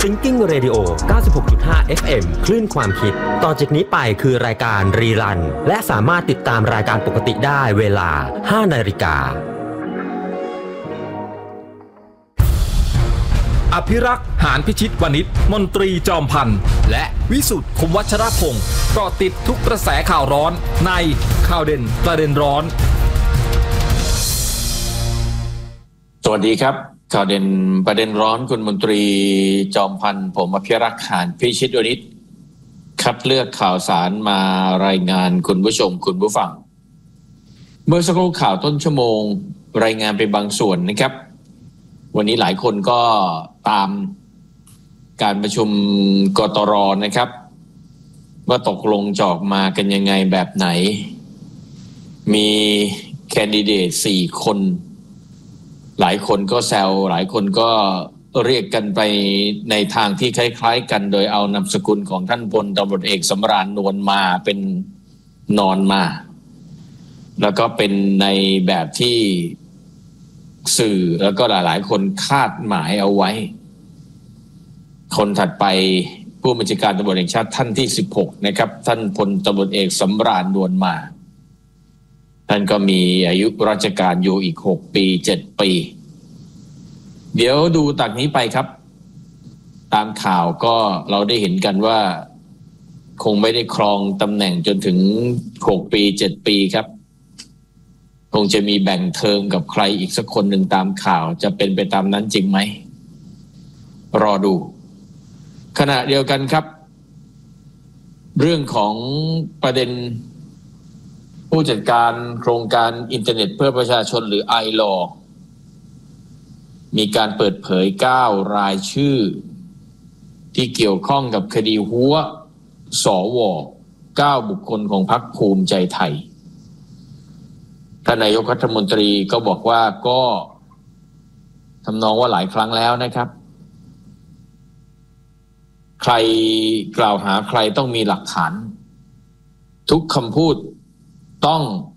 Thinking Radio 96.5 FM คลื่นความคิดต่อจากนี้ไปคือรายการรีรันและสามารถติดตามรายการปกติได้เวลา 5 นาฬิกาอภิรักษ์หานพิชิตวณิชมนตรีจอมพันธ์และวิสุทธิ์คมวัชรพงศ์ก็ติดทุกกระแสข่าวร้อนในข่าวเด่นประเด็นร้อนสวัสดีครับข่าวเด่นประเด็นร้อนคุณมนตรีจอมพันธ์ผมอภิรักษ์หานพิชิตวณิชคัดเลือกข่าวสารมารายงานคุณผู้ชมคุณผู้ฟังเมื่อสักครู่ข่าวต้นชั่วโมงรายงานไปบางส่วนนะครับวันนี้หลายคนก็ตามการประชุมกตร.นะครับว่าตกลงจะออกมากันยังไงแบบไหนมีแคนดิเดต4คนหลายคนก็แซวหลายคนก็เรียกกันไปในทางที่คล้ายๆกันโดยเอานามสกุลของท่านพลตำรวจเอกสำราญนวลมาเป็นนอนมาแล้วก็เป็นในแบบที่สื่อแล้วก็หลายๆคนคาดหมายเอาไว้คนถัดไปผู้บัญชาการตำรวจแห่งชาติท่านที่16นะครับท่านพลตำรวจเอกสำราญนวลมาท่านก็มีอายุราชการอยู่อีก6ปี7ปีเดี๋ยวดูจากนี้ไปครับตามข่าวก็เราได้เห็นกันว่าคงไม่ได้ครองตำแหน่งจนถึง6ปี7ปีครับคงจะมีแบ่งเทิร์มกับใครอีกสักคนหนึ่งตามข่าวจะเป็นไปตามนั้นจริงไหมรอดูขณะเดียวกันครับเรื่องของประเด็นผู้จัดการโครงการอินเทอร์เน็ตเพื่อประชาชนหรือ iLaw มีการเปิดเผย9รายชื่อที่เกี่ยวข้องกับคดีหัวสว9บุคคลของพรรคภูมิใจไทยท่านนายกรัฐมนตรีก็บอกว่าก็ทำนองว่าหลายครั้งแล้วนะครับใครกล่าวหาใครต้องมีหลักฐานทุกคำพูดต้อง